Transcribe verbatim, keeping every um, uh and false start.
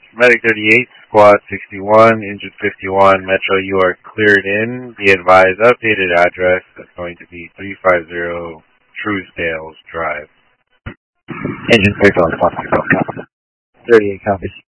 Medic thirty-eight, Squad sixty-one, Injured fifty-one, Metro, you are cleared in. Be advised, updated address. That's going to be three fifty Truesdales Drive. Engine fifty-one, Squad sixty-one, copy. thirty-eight copies.